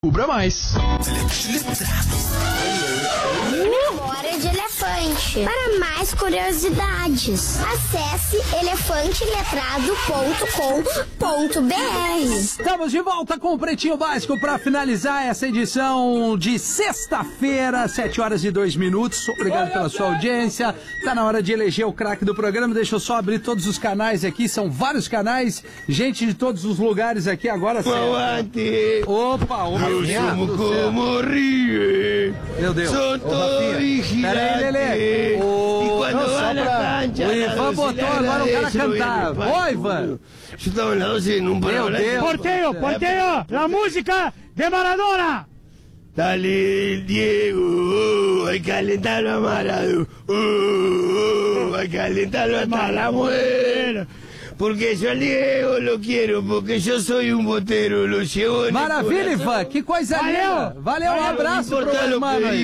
Descubra mais. Memória de elefante. Para mais curiosidades, acesse elefanteletrado.com.br. Estamos de volta com o Pretinho Básico para finalizar essa edição de sexta-feira, 7h02. Obrigado pela sua audiência. Tá na hora de eleger o craque do programa. Deixa eu só abrir todos os canais aqui. São vários canais. Gente de todos os lugares aqui agora. Opa, o meu Deus. Meu Deus. Pera aí, Lelê. O Ivan botou agora o cara cantar. Oi, Ivan. Meu Deus. Porteio, la música de Maradona. Dale, Diego, hay que calentarlo a Maradona, hay que calentarlo hasta la muerte. Porque yo Diego lo quiero, porque yo soy um botero, lo llevo. Maravilha, Ivan, que coisa linda. Valeu, um abraço pro mano aí.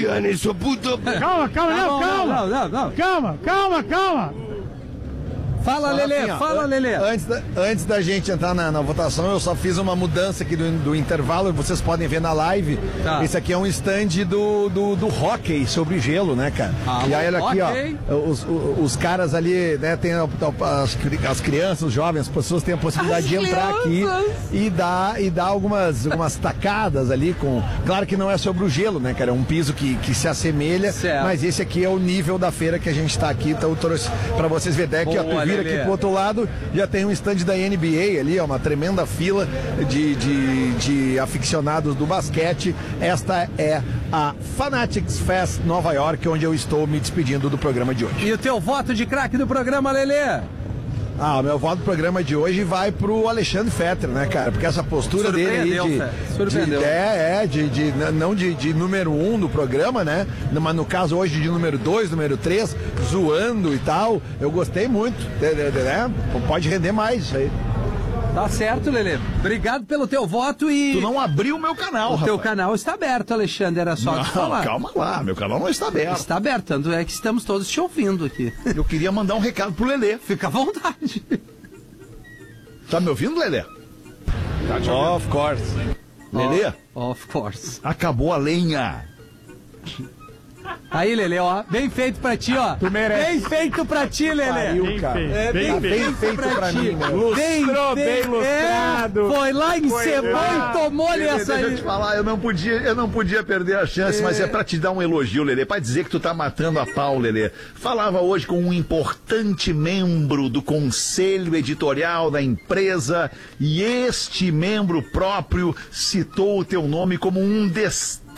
Calma. Fala, Lelê, Lelê. Antes da gente entrar na votação, eu só fiz uma mudança aqui do intervalo, vocês podem ver na live. Tá. Esse aqui é um stand do hóquei sobre gelo, né, cara? E aí, olha aqui, ó, os caras ali, né, tem as crianças, os jovens, as pessoas têm a possibilidade de entrar aqui e dar algumas tacadas ali com... Claro que não é sobre o gelo, né, cara? É um piso que se assemelha, certo. Mas esse aqui é o nível da feira que a gente tá aqui, então eu trouxe pra vocês verem. Aqui, ó, tu vira aqui pro outro lado, já tem um stand da NBA ali, ó, uma tremenda fila de aficionados do basquete. Esta é a Fanatics Fest Nova York, onde eu estou me despedindo do programa de hoje. E o teu voto de craque do programa, Lelê? O meu voto do programa de hoje vai pro Alexandre Fetter, né, cara? Porque essa postura dele aí não de número 1 do programa, né? Mas no caso hoje de número 2, número 3, zoando e tal, eu gostei muito, né? Pode render mais isso aí. Tá certo, Lelê. Obrigado pelo teu voto e... Tu não abriu o meu canal, rapaz. O teu canal está aberto, Alexandre, era só te falar. Calma lá, meu canal não está aberto. Está aberto, tanto é que estamos todos te ouvindo aqui. Eu queria mandar um recado pro Lelê. Fica à vontade. Tá me ouvindo, Lelê? Tá te ouvindo. Of course. Lelê? Of course. Acabou a lenha. Aí, Lelê, ó, bem feito pra ti, ó. Tu merece. Bem feito pra ti, Lelê. Bem feito pra mim, né? Bem lustrado. Foi lá, encebou e tomou-lhe essa aí. Deixa eu te falar, eu não podia perder a chance, mas é pra te dar um elogio, Lelê, pra dizer que tu tá matando a pau, Lelê. Falava hoje com um importante membro do conselho editorial da empresa e este membro próprio citou o teu nome como um destaque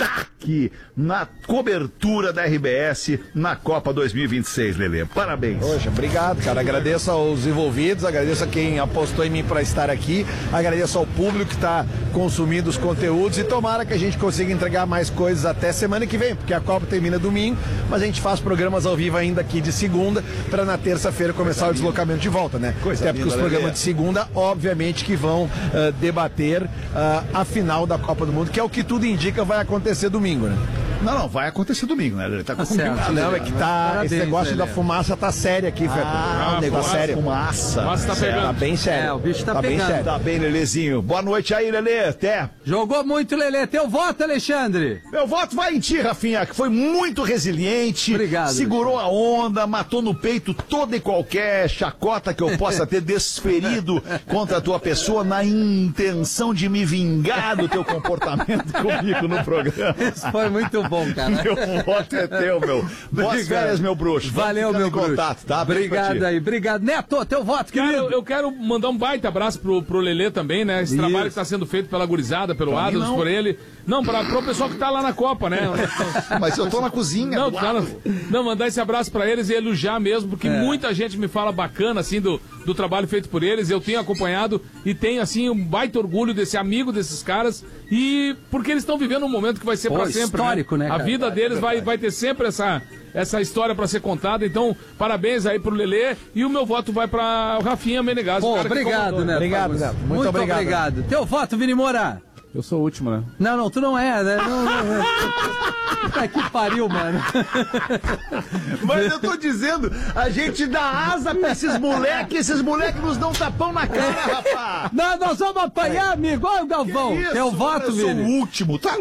na cobertura da RBS na Copa 2026, Lelê. Parabéns. Poxa, obrigado, cara. Agradeço aos envolvidos, agradeço a quem apostou em mim para estar aqui, agradeço ao público que está consumindo os conteúdos e tomara que a gente consiga entregar mais coisas até semana que vem, porque a Copa termina domingo, mas a gente faz programas ao vivo ainda aqui de segunda para na terça-feira começar o deslocamento de volta, né? Até porque os programas de segunda, obviamente, que vão debater a final da Copa do Mundo, que é o que tudo indica vai acontecer domingo, né? Não, vai acontecer domingo, né? Ele tá certo. Não, é que tá. Parabéns, esse negócio da fumaça tá sério aqui, Fetter. O negócio sério. Fumaça. Tá pegando. Tá bem sério. O bicho tá bem pegando. sério. Tá bem, Lelezinho. Boa noite aí, Lelê. Até. Jogou muito, Lelê. Teu voto, Alexandre. Meu voto vai em ti, Rafinha, que foi muito resiliente. Obrigado. Segurou a onda, matou no peito toda e qualquer chacota que eu possa ter desferido contra a tua pessoa na intenção de me vingar do teu comportamento comigo no programa. Isso foi muito bom, cara. Meu voto é teu, meu. Boas férias, meu bruxo. Valeu, meu bruxo. Contato, tá? Obrigado aí. Obrigado. Neto, teu voto, querido. Cara, eu quero mandar um baita abraço pro Lelê também, né? Esse trabalho que está sendo feito pela gurizada, pelo Adams, por ele. Não, pro pessoal que tá lá na Copa, né? Mas eu tô na cozinha. Não, mandar esse abraço pra eles e elogiar mesmo, porque muita gente me fala bacana, assim, do trabalho feito por eles. Eu tenho acompanhado e tenho, assim, um baita orgulho desse amigo desses caras e porque eles estão vivendo um momento que vai ser pra sempre. Histórico, né? A vida deles vai ter sempre essa história pra ser contada. Então, parabéns aí pro Lelê e o meu voto vai pra Rafinha Menegas. Obrigado, né? Obrigado, né? Muito obrigado. Teu voto, Vini Moura. Eu sou o último, né? Não, tu não é, né? Puta que pariu, mano. Mas eu tô dizendo, a gente dá asa pra esses moleques nos dão tapão na cara, rapaz. Não, nós vamos apanhar, amigo. Olha o Galvão. Teu voto, Vini. Eu sou o Vini. último, tá?